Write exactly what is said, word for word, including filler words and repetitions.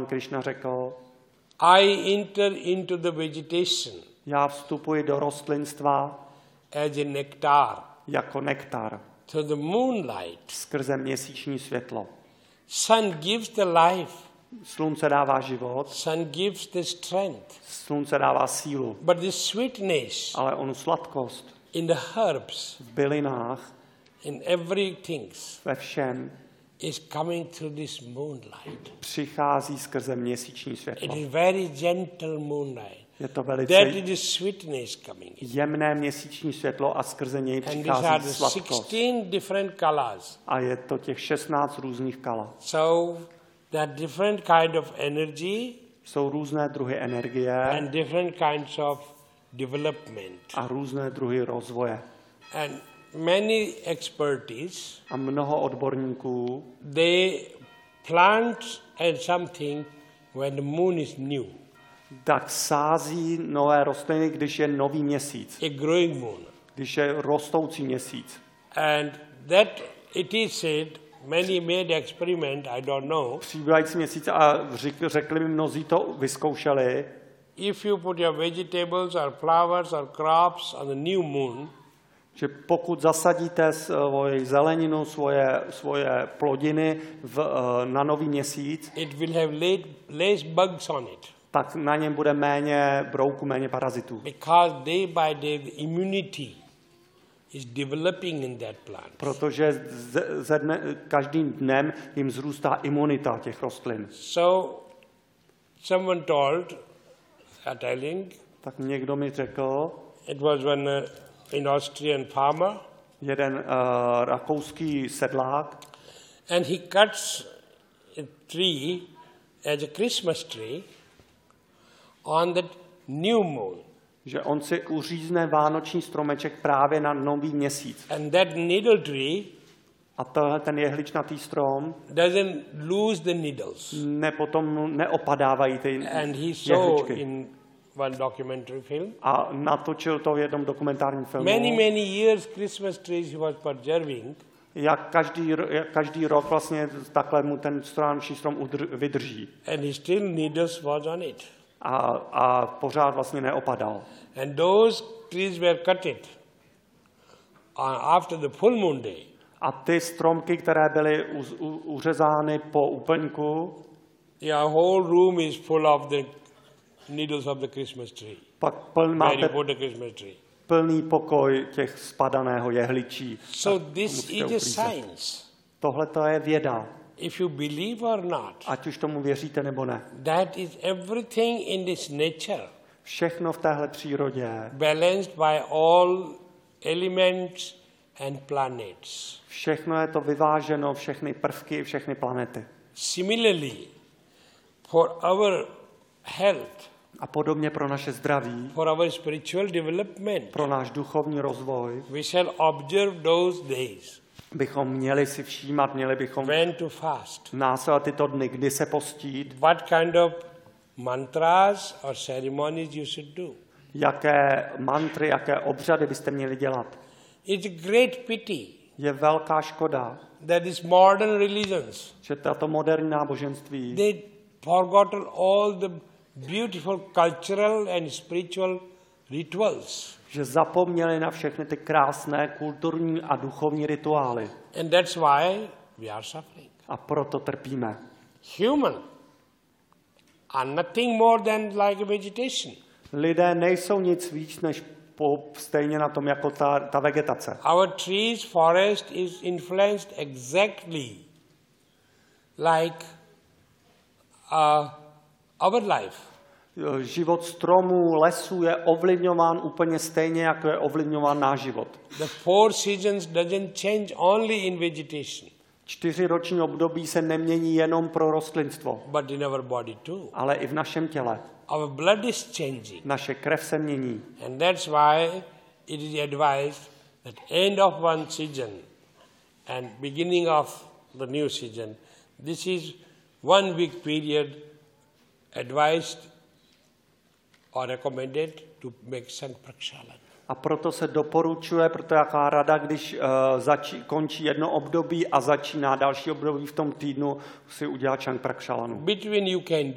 Krishna řekl, I enter into the vegetation já vstupuji do rostlinstva as a nectar jako nektar through the moonlight. skrze měsíční světlo. Sun gives the life. Slunce dává život, Sun gives the strength. slunce dává sílu, But the sweetness ale onu sladkost in the herbs, v bylinách, in everything, ve všem is coming through this moonlight. přichází skrze měsíční It světlo. is very gentle moonlight. Je to velice That is the sweetness coming in. jemné měsíční světlo a skrze něj And these are přichází the sladkost. sixteen different colors. A je to těch šestnáct různých kala. So there are different kind of energy Jsou různé druhy energie and different kinds of development. a různé druhy rozvoje. And many expertise, A mnoho odborníků they plant and something when the moon is new, tak sází nové rostliny, když je nový měsíc, a growing moon. když je rostoucí měsíc. And that it is said, many made experiment, I don't know. Přibývající měsíc a řekli, řekli mi mnozí to vyzkoušeli, If you put your vegetables or flowers or crops on the new moon, že pokud zasadíte svoji zeleninu, svoje, svoje plodiny v, na nový měsíc, it will have laid, less bugs on it. tak na něm bude méně brouků, méně parazitů. Because day by day the immunity is developing in that plant. Protože ze, ze dne, každým dnem jim zrůstá imunita těch rostlin. So someone told, a telling, Tak někdo mi řekl, it was one uh, an Austrian farmer, jeden uh, rakouský sedlák, and he cuts a tree as a Christmas tree on the new moon. že on si uřízne vánoční stromeček právě na nový měsíc. And that needle tree A tohle ten jehličnatý strom doesn't lose the needles. ne, potom neopadávají ty And he saw jehličky. in one documentary film, A natočil to v jednom dokumentárním filmu, many, many years Christmas trees he was preserving, jak každý, ro- jak každý rok vlastně takhle mu ten vánoční strom udr- vydrží. and he still needles was on it. A, a pořád vlastně neopadal. And those trees were cutted uh, after the full moon day. A ty stromky, které byly u, u, uřezány po úplňku, Your whole room is full of the needles of the Christmas tree. pak pln, Where you máte put the Christmas tree. plný pokoj těch spadaného jehličí. So Tak this musíte is a uklízet. science. Tohle to je věda, If you believe or not, ať už tomu věříte nebo ne. that is everything in this nature, Všechno v téhle přírodě, balanced by all elements and planets. všechno je to vyváženo, všechny prvky, všechny planety. Similarly, for our health, A podobně pro naše zdraví, for our spiritual development, pro náš duchovní rozvoj, we shall observe those days bychom měli si všímat, měli bychom when to fast, následovat tyto dny, kdy se postít, what kind of mantras or ceremonies you should do. jaké mantry, jaké obřady byste měli dělat. It's a great pity Je velká škoda, that these modern religions, že tato moderní náboženství they forgotten all the beautiful cultural and spiritual rituals. že zapomněli na všechny ty krásné kulturní a duchovní rituály. And that's why we are suffering. A proto trpíme. Human are nothing more than like a vegetation. Lidé nejsou nic víc než po, stejně na tom jako ta, ta vegetace. Our trees, forest is influenced exactly like uh, our life. Život stromů, lesů je ovlivňován úplně stejně, jako je ovlivňován náš život. The four seasons doesn't change only in vegetation, Čtyři roční období se nemění jenom pro rostlinstvo, but in our body too. ale i v našem těle. Our blood is changing. Naše krev se mění. And that's why it is advised that end of one season and beginning of the new season, this is one week period advised or recommended to make Sank Prakshalan. A proto se doporučuje, proto jaká rada, když uh, začí, končí jedno období a začíná další období v tom týdnu, si udělat Sank Prakshalanu. Between you can